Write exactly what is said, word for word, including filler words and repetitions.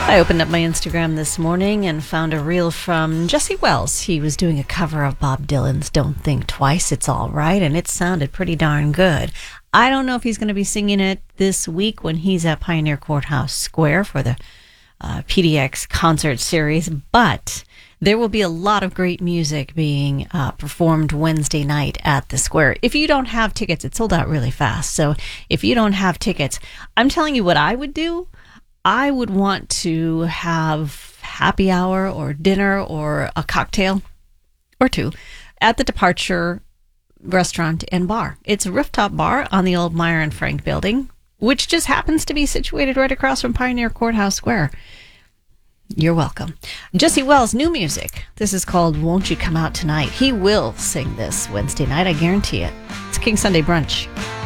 I opened up my Instagram this morning and found a reel from Jesse Wells. He was doing a cover of Bob Dylan's Don't Think Twice, It's All Right, and it sounded pretty darn good. I don't know if he's going to be singing it this week when he's at Pioneer Courthouse Square for the uh, P D X concert series, but there will be a lot of great music being uh, performed Wednesday night at the Square. If you don't have tickets, it sold out really fast. So if you don't have tickets, I'm telling you what I would do. I would want to have happy hour or dinner or a cocktail or two at the Departure Restaurant and Bar. It's a rooftop bar on the old Meyer and Frank building, which just happens to be situated right across from Pioneer Courthouse Square. You're welcome. Jesse Wells, new music. This is called Won't You Come Out Tonight. He will sing this Wednesday night, I guarantee it. It's King Sunday Brunch.